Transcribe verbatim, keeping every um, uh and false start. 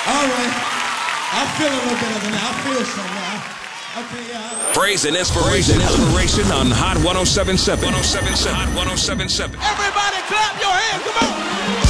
All right. I feel a little better than that. I feel something now. Okay, yeah. Praise and inspiration, inspiration on Hot one oh seven point seven. one oh seven point seven. Hot one oh seven point seven. Everybody clap your hands. Come on.